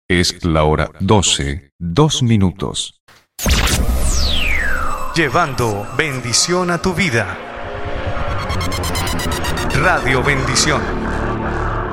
Es la hora 12, 2 minutos. Llevando bendición a tu vida. Radio Bendición.